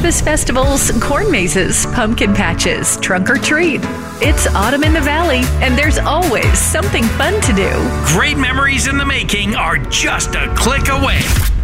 harvest festivals, corn mazes, pumpkin patches, trunk or treat. It's autumn in the valley, and there's always something fun to do. Great memories in the making are just a click away.